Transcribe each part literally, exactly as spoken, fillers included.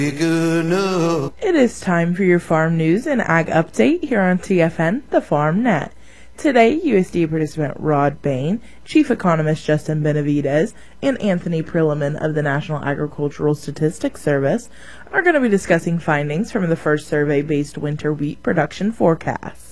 It is time for your farm news and ag update here on T F N, the Farm Net. Today, U S D A participant Rod Bain, Chief Economist Justin Benavides, and Anthony Prilliman of the National Agricultural Statistics Service are going to be discussing findings from the first survey-based winter wheat production forecast.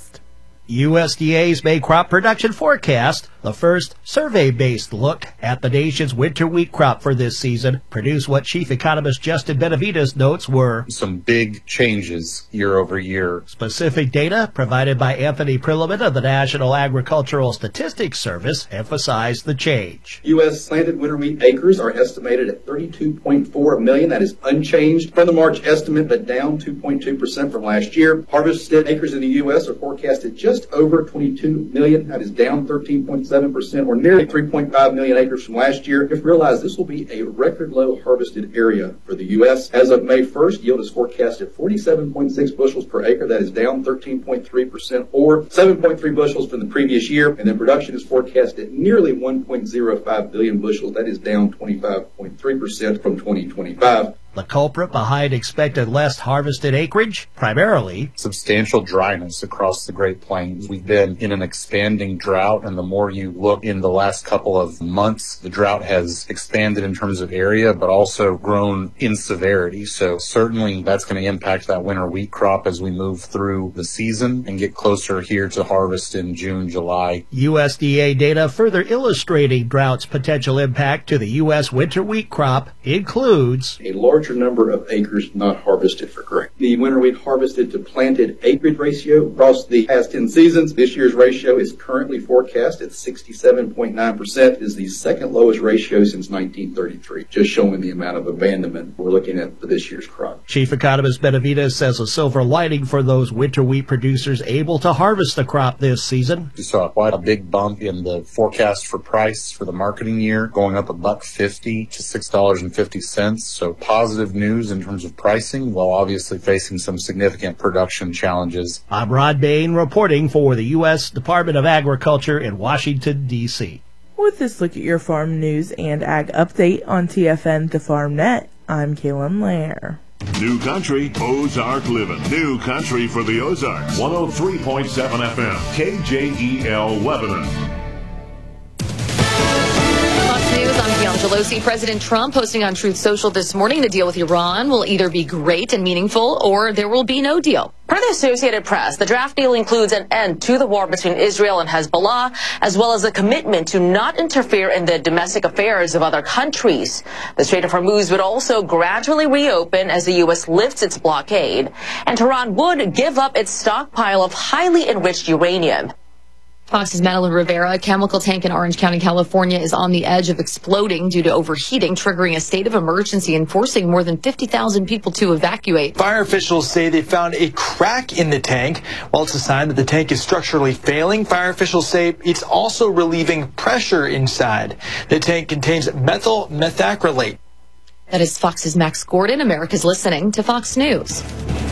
U S D A's May crop production forecast, the first survey-based look at the nation's winter wheat crop for this season, produced what Chief Economist Justin Benavides notes were some big changes year over year. Specific data provided by Anthony Prilliman of the National Agricultural Statistics Service emphasized the change. U S planted winter wheat acres are estimated at thirty-two point four million. That is unchanged from the March estimate, but down two point two percent from last year. Harvested acres in the U S are forecasted just over twenty-two million. That is down thirteen point seven percent, or nearly three point five million acres from last year. If you realize this will be a record low harvested area for the U S. As of May first, yield is forecast at forty-seven point six bushels per acre. That is down thirteen point three percent, or seven point three bushels from the previous year. And then production is forecast at nearly one point zero five billion bushels. That is down twenty-five point three percent from twenty twenty-five. The culprit behind expected less harvested acreage? Primarily substantial dryness across the Great Plains. We've been in an expanding drought, and the more you look in the last couple of months, the drought has expanded in terms of area, but also grown in severity. So certainly that's going to impact that winter wheat crop as we move through the season and get closer here to harvest in June, July. U S D A data further illustrating drought's potential impact to the U S winter wheat crop includes a larger number of acres not harvested for grain. The winter wheat harvested to planted acreage ratio across the past ten seasons, this year's ratio is currently forecast at sixty-seven point nine percent. It is the second lowest ratio since nineteen thirty-three, just showing the amount of abandonment we're looking at for this year's crop. Chief Economist Benavides says a silver lining for those winter wheat producers able to harvest the crop this season. We saw quite a big bump in the forecast for price for the marketing year, going up a buck fifty to six dollars and fifty cents. So positive news in terms of pricing, while obviously facing some significant production challenges. I'm Rod Bain reporting for the U S Department of Agriculture in Washington, D C With this look at your farm news and ag update on T F N, the Farm Net, I'm Kaylin Lair. New Country, Ozark Living. New Country for the Ozarks. one oh three point seven F M, K J E L Lebanon. I'm Bianca Pelosi. President Trump posting on Truth Social this morning, the deal with Iran will either be great and meaningful or there will be no deal. Per the Associated Press, the draft deal includes an end to the war between Israel and Hezbollah, as well as a commitment to not interfere in the domestic affairs of other countries. The Strait of Hormuz would also gradually reopen as the U S lifts its blockade, and Tehran would give up its stockpile of highly enriched uranium. Fox's Madeline Rivera, a chemical tank in Orange County, California, is on the edge of exploding due to overheating, triggering a state of emergency and forcing more than fifty thousand people to evacuate. Fire officials say they found a crack in the tank. While it's a sign that the tank is structurally failing, fire officials say it's also relieving pressure inside. The tank contains methyl methacrylate. That is Fox's Max Gordon. America's listening to Fox News.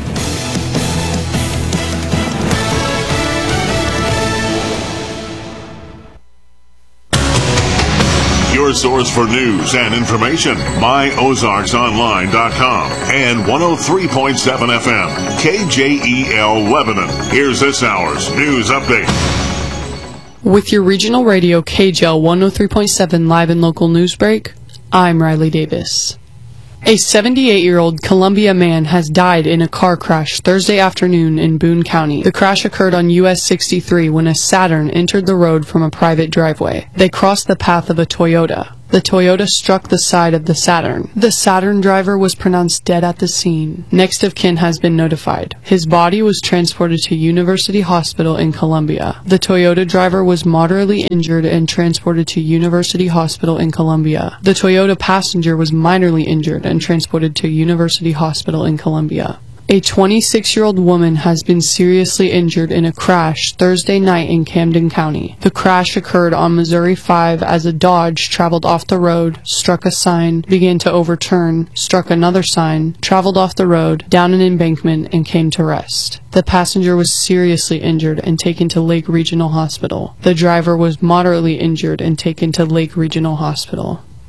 Your source for news and information, my ozarks online dot com and one oh three point seven F M, K J E L Lebanon. Here's this hour's news update. With your regional radio K J L one oh three point seven live and local news break, I'm Riley Davis. A seventy-eight-year-old Columbia man has died in a car crash Thursday afternoon in Boone County. The crash occurred on U S sixty-three when a Saturn entered the road from a private driveway. They crossed the path of a Toyota. The Toyota struck the side of the Saturn. The Saturn driver was pronounced dead at the scene. Next of kin has been notified. His body was transported to University Hospital in Columbia. The Toyota driver was moderately injured and transported to University Hospital in Columbia. The Toyota passenger was minorly injured and transported to University Hospital in Columbia. A twenty-six-year-old woman has been seriously injured in a crash Thursday night in Camden County. The crash occurred on Missouri five as a Dodge traveled off the road, struck a sign, began to overturn, struck another sign, traveled off the road, down an embankment, and came to rest. The passenger was seriously injured and taken to Lake Regional Hospital. The driver was moderately injured and taken to Lake Regional Hospital.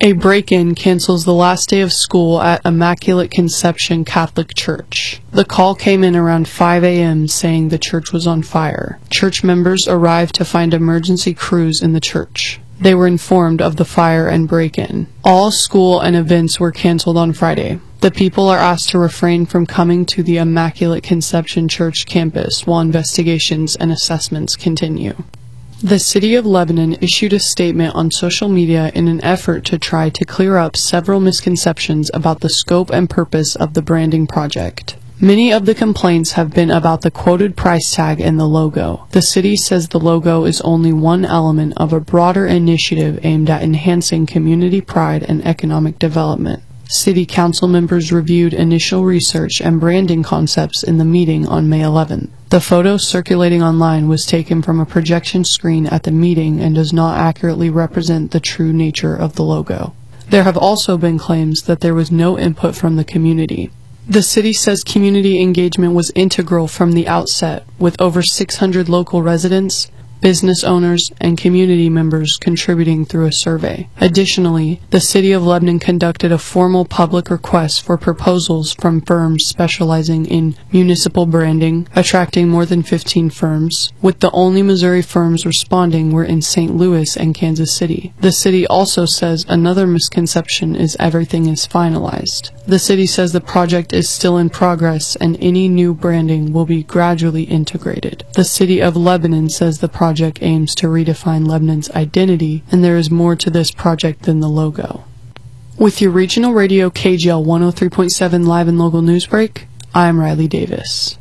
A break-in cancels the last day of school at Immaculate Conception Catholic Church. The call came in around five a.m. saying the church was on fire. Church members arrived to find emergency crews in the church. They were informed of the fire and break-in. All school and events were canceled on Friday. The people are asked to refrain from coming to the Immaculate Conception Church campus while investigations and assessments continue. The City of Lebanon issued a statement on social media in an effort to try to clear up several misconceptions about the scope and purpose of the branding project. Many of the complaints have been about the quoted price tag and the logo. The city says the logo is only one element of a broader initiative aimed at enhancing community pride and economic development. City council members reviewed initial research and branding concepts in the meeting on May eleventh. The photo circulating online was taken from a projection screen at the meeting and does not accurately represent the true nature of the logo. There have also been claims that there was no input from the community. The city says community engagement was integral from the outset, with over six hundred local residents, business owners, and community members contributing through a survey. Additionally, the City of Lebanon conducted a formal public request for proposals from firms specializing in municipal branding, attracting more than fifteen firms, with the only Missouri firms responding were in Saint Louis and Kansas City. The city also says another misconception is everything is finalized. The city says the project is still in progress and any new branding will be gradually integrated. The City of Lebanon says the project project aims to redefine Lebanon's identity, and there is more to this project than the logo. With your regional radio K G L one oh three point seven live and local news break, I'm Riley Davis.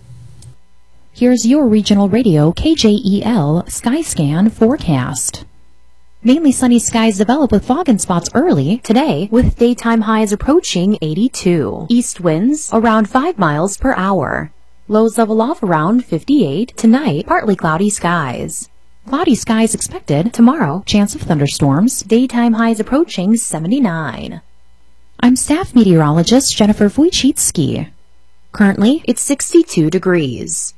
Here's your regional radio K J E L Skyscan forecast. Mainly sunny skies develop with fog and spots early today, with daytime highs approaching eighty-two. East winds around five miles per hour. Lows level off around fifty-eight. Tonight, partly cloudy skies. Cloudy skies expected tomorrow. Chance of thunderstorms. Daytime highs approaching seventy-nine. I'm staff meteorologist Jennifer Wojcicki. Currently, it's sixty-two degrees.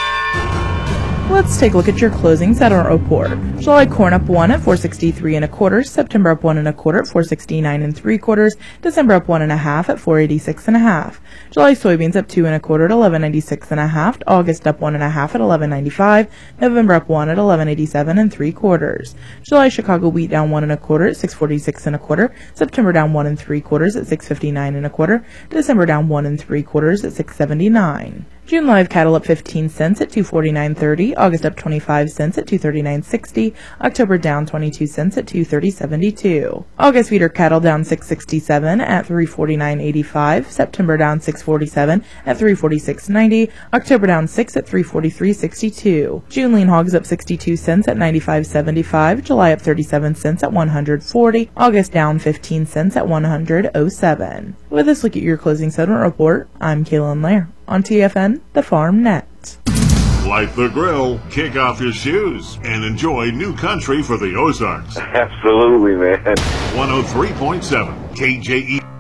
Let's take a look at your closings at our report. July corn up one at four sixty-three and a quarter. September up one and a quarter at four sixty-nine and three quarters. December up one and a half at four eighty-six and a half. July soybeans up two and a quarter at eleven ninety-six and a half. August up one and a half at eleven ninety-five. November up one at eleven eighty-seven and three quarters. July Chicago wheat down one and a quarter at six forty-six and a quarter. September down one and three quarters at six fifty-nine and a quarter. December down one and three quarters at six seventy-nine. June live cattle up fifteen cents at two forty-nine thirty. August up twenty-five cents at two thirty-nine sixty. October down twenty-two cents at two thirty seventy-two. August feeder cattle down six sixty-seven at three forty-nine eighty-five. September down six forty-seven at three forty-six ninety. October down six at three forty-three sixty-two. June lean hogs up sixty-two cents at ninety-five seventy-five. July up thirty-seven cents at one hundred forty. August down fifteen cents at one hundred oh seven. With this look at your closing settlement report, I'm Kaylin Lair on T F N, the Farm Net. Light the grill, kick off your shoes, and enjoy new country for the Ozarks. Absolutely, man. one oh three point seven K J E